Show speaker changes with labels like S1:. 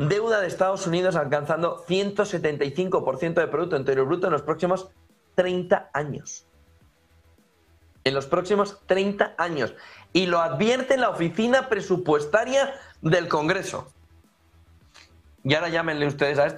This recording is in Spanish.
S1: deuda de Estados Unidos alcanzando 175% de Producto Interior Bruto en los próximos 30 años. En los próximos 30 años. Y lo advierte la Oficina Presupuestaria del Congreso. Y ahora llámenle ustedes a esto